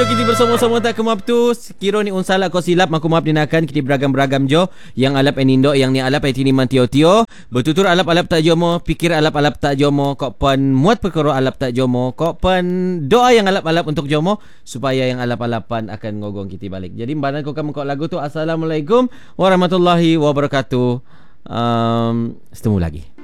Kita bersama-sama tak kemap tu. Kira ni unsalah kau silap maku maaf dinakan kita beragam-beragam jo. Yang alap enindo yang ni alap etini man tio-tio. Betutur alap-alap tak jomo, pikir alap-alap tak jomo, kok pan muat perkara alap tak jomo, kok pan doa yang alap-alap untuk jomo supaya yang alap-alapan akan ngogong kita balik. Jadi mbana kau kamu kok lagu tu. Assalamualaikum warahmatullahi wabarakatuh. Setemu lagi.